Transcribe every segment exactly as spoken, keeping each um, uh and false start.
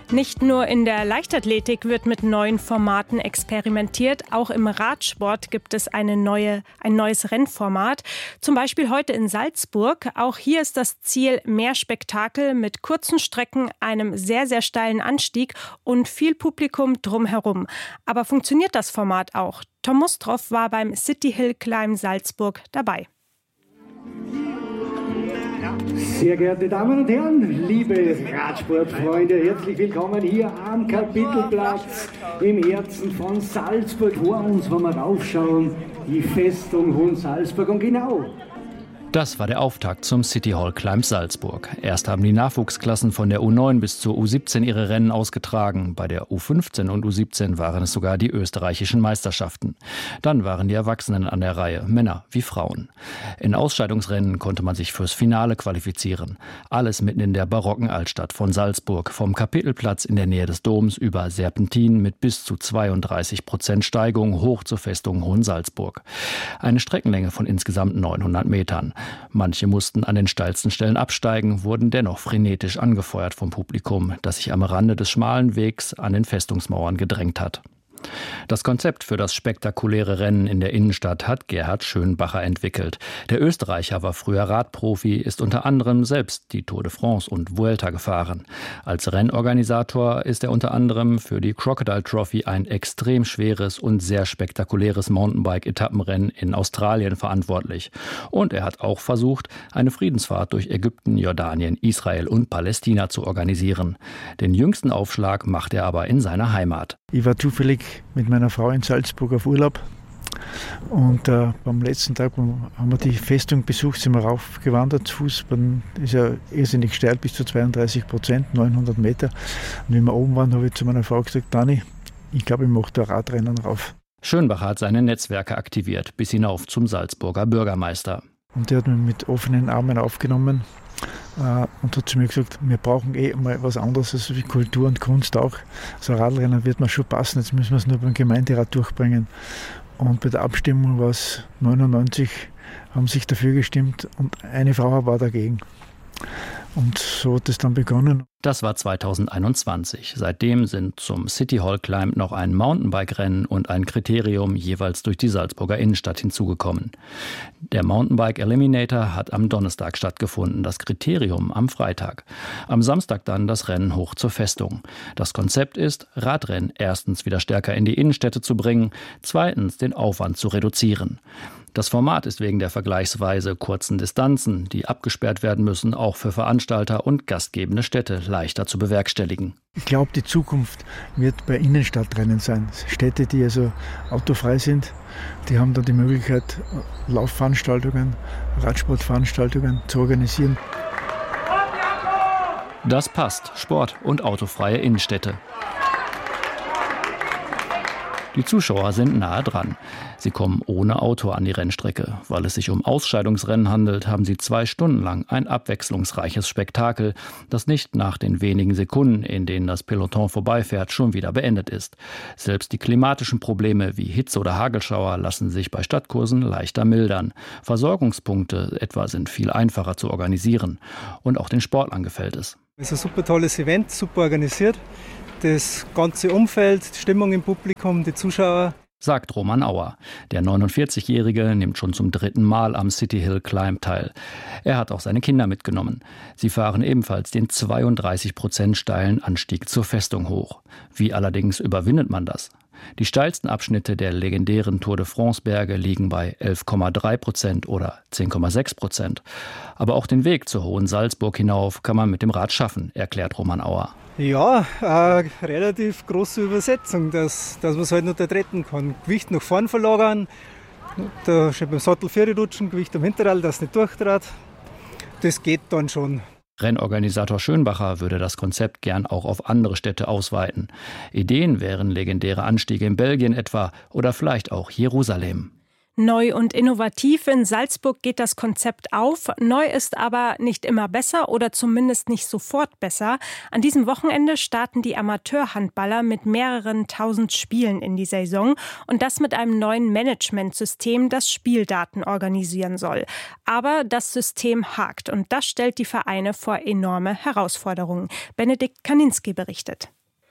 Nicht nur in der Leichtathletik wird mit neuen Formaten experimentiert, auch im Radsport gibt es eine neue, ein neues Rennformat. Zum Beispiel heute in Salzburg. Auch hier ist das Ziel mehr Spektakel mit kurzen Strecken, einem sehr, sehr steilen Anstieg und viel Publikum drumherum. Aber funktioniert das Format auch? Tom Mustroff war beim City Hill Climb Salzburg dabei. Sehr geehrte Damen und Herren, liebe Radsportfreunde, herzlich willkommen hier am Kapitelplatz im Herzen von Salzburg. Vor uns, wenn wir raufschauen, die Festung Hohensalzburg und genau. Das war der Auftakt zum City Hall Climb Salzburg. Erst haben die Nachwuchsklassen von der U neun bis zur U siebzehn ihre Rennen ausgetragen. Bei der U fünfzehn und U siebzehn waren es sogar die österreichischen Meisterschaften. Dann waren die Erwachsenen an der Reihe, Männer wie Frauen. In Ausscheidungsrennen konnte man sich fürs Finale qualifizieren. Alles mitten in der barocken Altstadt von Salzburg. Vom Kapitelplatz in der Nähe des Doms über Serpentinen mit bis zu zweiunddreißig Prozent Steigung hoch zur Festung Hohensalzburg. Eine Streckenlänge von insgesamt neunhundert Metern. Manche mussten an den steilsten Stellen absteigen, wurden dennoch frenetisch angefeuert vom Publikum, das sich am Rande des schmalen Wegs an den Festungsmauern gedrängt hat. Das Konzept für das spektakuläre Rennen in der Innenstadt hat Gerhard Schönbacher entwickelt. Der Österreicher war früher Radprofi, ist unter anderem selbst die Tour de France und Vuelta gefahren. Als Rennorganisator ist er unter anderem für die Crocodile Trophy, ein extrem schweres und sehr spektakuläres Mountainbike-Etappenrennen in Australien, verantwortlich. Und er hat auch versucht, eine Friedensfahrt durch Ägypten, Jordanien, Israel und Palästina zu organisieren. Den jüngsten Aufschlag macht er aber in seiner Heimat. Ich war zufällig mit meiner Frau in Salzburg auf Urlaub und äh, beim letzten Tag haben wir die Festung besucht, sind wir raufgewandert zu Fuß. Dann ist ja irrsinnig steil, bis zu zweiunddreißig Prozent, neunhundert Meter. Und wenn wir oben waren, habe ich zu meiner Frau gesagt, Dani, ich glaube, ich mache da Radrennen rauf. Schönbacher hat seine Netzwerke aktiviert, bis hinauf zum Salzburger Bürgermeister. Und der hat mich mit offenen Armen aufgenommen. Uh, und hat zu mir gesagt, wir brauchen eh mal was anderes als wie Kultur und Kunst auch. So ein Radrennen wird mir schon passen, jetzt müssen wir es nur beim Gemeinderat durchbringen. Und bei der Abstimmung war es neunundneunzig, haben sich dafür gestimmt und eine Frau war dagegen. Und so hat es dann begonnen. Das war zweitausendeinundzwanzig. Seitdem sind zum City Hall Climb noch ein Mountainbike-Rennen und ein Kriterium jeweils durch die Salzburger Innenstadt hinzugekommen. Der Mountainbike Eliminator hat am Donnerstag stattgefunden, das Kriterium am Freitag. Am Samstag dann das Rennen hoch zur Festung. Das Konzept ist, Radrennen erstens wieder stärker in die Innenstädte zu bringen, zweitens den Aufwand zu reduzieren. Das Format ist wegen der vergleichsweise kurzen Distanzen, die abgesperrt werden müssen, auch für Veranstalter und gastgebende Städte leichter zu bewerkstelligen. Ich glaube, die Zukunft wird bei Innenstadtrennen sein. Städte, die also autofrei sind, die haben dann die Möglichkeit, Laufveranstaltungen, Radsportveranstaltungen zu organisieren. Das passt, Sport und autofreie Innenstädte. Die Zuschauer sind nahe dran. Sie kommen ohne Auto an die Rennstrecke. Weil es sich um Ausscheidungsrennen handelt, haben sie zwei Stunden lang ein abwechslungsreiches Spektakel, das nicht nach den wenigen Sekunden, in denen das Peloton vorbeifährt, schon wieder beendet ist. Selbst die klimatischen Probleme wie Hitze oder Hagelschauer lassen sich bei Stadtkursen leichter mildern. Versorgungspunkte etwa sind viel einfacher zu organisieren. Und auch den Sportlern gefällt es. Es ist ein super tolles Event, super organisiert. Das ganze Umfeld, die Stimmung im Publikum, die Zuschauer. Sagt Roman Auer. Der neunundvierzigjährige nimmt schon zum dritten Mal am City Hill Climb teil. Er hat auch seine Kinder mitgenommen. Sie fahren ebenfalls den zweiunddreißig Prozent steilen Anstieg zur Festung hoch. Wie allerdings überwindet man das? Die steilsten Abschnitte der legendären Tour de France Berge liegen bei elf Komma drei Prozent oder zehn Komma sechs Prozent. Aber auch den Weg zur Hohensalzburg hinauf kann man mit dem Rad schaffen, erklärt Roman Auer. Ja, eine relativ große Übersetzung, dass, dass man es halt noch da treten kann. Gewicht nach vorn verlagern, da steht beim Sattel vier rutschen, Gewicht am Hinterrad, das nicht durchtrat. Das geht dann schon. Rennorganisator Schönbacher würde das Konzept gern auch auf andere Städte ausweiten. Ideen wären legendäre Anstiege in Belgien etwa oder vielleicht auch Jerusalem. Neu und innovativ. In Salzburg geht das Konzept auf. Neu ist aber nicht immer besser oder zumindest nicht sofort besser. An diesem Wochenende starten die Amateurhandballer mit mehreren tausend Spielen in die Saison und das mit einem neuen Managementsystem, das Spieldaten organisieren soll. Aber das System hakt und das stellt die Vereine vor enorme Herausforderungen. Benedikt Kaninski berichtet.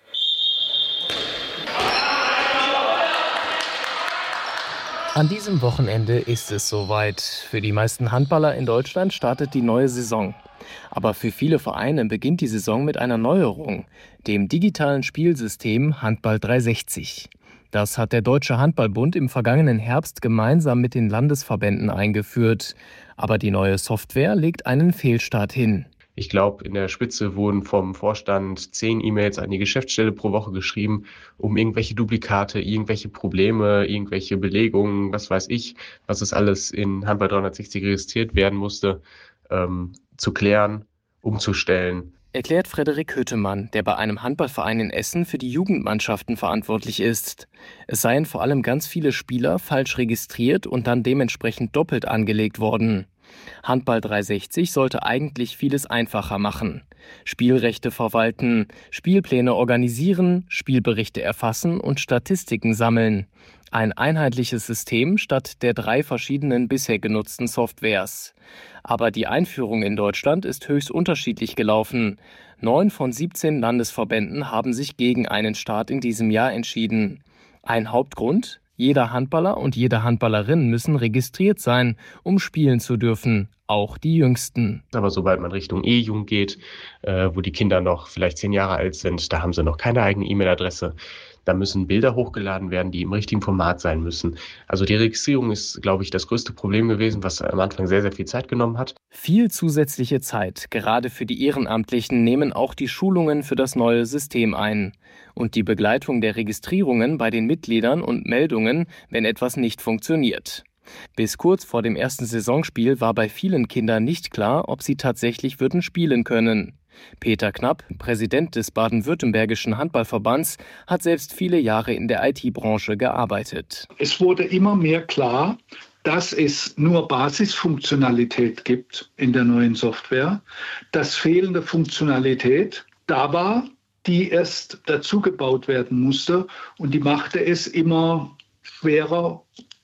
An diesem Wochenende ist es soweit. Für die meisten Handballer in Deutschland startet die neue Saison. Aber für viele Vereine beginnt die Saison mit einer Neuerung, dem digitalen Spielsystem Handball dreihundertsechzig. Das hat der Deutsche Handballbund im vergangenen Herbst gemeinsam mit den Landesverbänden eingeführt. Aber die neue Software legt einen Fehlstart hin. Ich glaube, in der Spitze wurden vom Vorstand zehn E-Mails an die Geschäftsstelle pro Woche geschrieben, um irgendwelche Duplikate, irgendwelche Probleme, irgendwelche Belegungen, was weiß ich, was es alles in Handball dreihundertsechzig registriert werden musste, ähm, zu klären, umzustellen. Erklärt Frederik Hüttemann, der bei einem Handballverein in Essen für die Jugendmannschaften verantwortlich ist. Es seien vor allem ganz viele Spieler falsch registriert und dann dementsprechend doppelt angelegt worden. Handball dreihundertsechzig sollte eigentlich vieles einfacher machen. Spielrechte verwalten, Spielpläne organisieren, Spielberichte erfassen und Statistiken sammeln. Ein einheitliches System statt der drei verschiedenen bisher genutzten Softwares. Aber die Einführung in Deutschland ist höchst unterschiedlich gelaufen. Neun von siebzehn Landesverbänden haben sich gegen einen Start in diesem Jahr entschieden. Ein Hauptgrund? Jeder Handballer und jede Handballerin müssen registriert sein, um spielen zu dürfen, auch die Jüngsten. Aber sobald man Richtung E-Jugend geht, äh, wo die Kinder noch vielleicht zehn Jahre alt sind, da haben sie noch keine eigene E-Mail-Adresse. Da müssen Bilder hochgeladen werden, die im richtigen Format sein müssen. Also die Registrierung ist, glaube ich, das größte Problem gewesen, was am Anfang sehr, sehr viel Zeit genommen hat. Viel zusätzliche Zeit, gerade für die Ehrenamtlichen, nehmen auch die Schulungen für das neue System ein. Und die Begleitung der Registrierungen bei den Mitgliedern und Meldungen, wenn etwas nicht funktioniert. Bis kurz vor dem ersten Saisonspiel war bei vielen Kindern nicht klar, ob sie tatsächlich würden spielen können. Peter Knapp, Präsident des Baden-Württembergischen Handballverbands, hat selbst viele Jahre in der I T-Branche gearbeitet. Es wurde immer mehr klar, dass es nur Basisfunktionalität gibt in der neuen Software, dass fehlende Funktionalität da war, die erst dazugebaut werden musste und die machte es immer schwerer,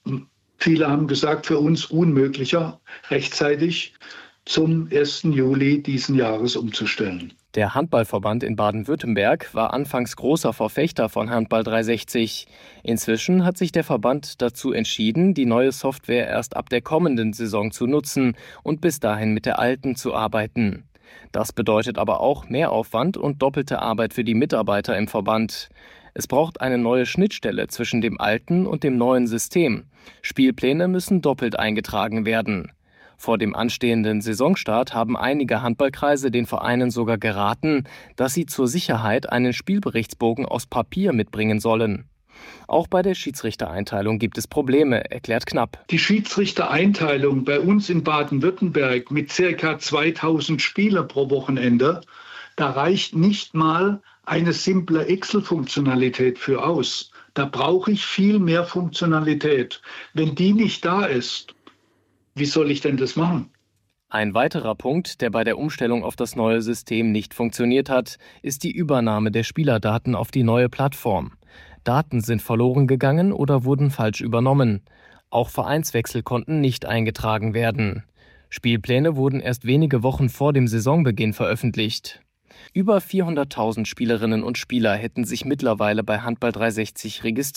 viele haben gesagt, für uns unmöglicher, rechtzeitig zum ersten Juli diesen Jahres umzustellen. Der Handballverband in Baden-Württemberg war anfangs großer Verfechter von Handball dreihundertsechzig. Inzwischen hat sich der Verband dazu entschieden, die neue Software erst ab der kommenden Saison zu nutzen und bis dahin mit der alten zu arbeiten. Das bedeutet aber auch Mehraufwand und doppelte Arbeit für die Mitarbeiter im Verband. Es braucht eine neue Schnittstelle zwischen dem alten und dem neuen System. Spielpläne müssen doppelt eingetragen werden. Vor dem anstehenden Saisonstart haben einige Handballkreise den Vereinen sogar geraten, dass sie zur Sicherheit einen Spielberichtsbogen aus Papier mitbringen sollen. Auch bei der Schiedsrichtereinteilung gibt es Probleme, erklärt Knapp. Die Schiedsrichtereinteilung bei uns in Baden-Württemberg mit ca. zweitausend Spieler pro Wochenende, da reicht nicht mal eine simple Excel-Funktionalität für aus. Da brauche ich viel mehr Funktionalität. Wenn die nicht da ist, wie soll ich denn das machen? Ein weiterer Punkt, der bei der Umstellung auf das neue System nicht funktioniert hat, ist die Übernahme der Spielerdaten auf die neue Plattform. Daten sind verloren gegangen oder wurden falsch übernommen. Auch Vereinswechsel konnten nicht eingetragen werden. Spielpläne wurden erst wenige Wochen vor dem Saisonbeginn veröffentlicht. Über vierhunderttausend Spielerinnen und Spieler hätten sich mittlerweile bei Handball dreihundertsechzig registriert.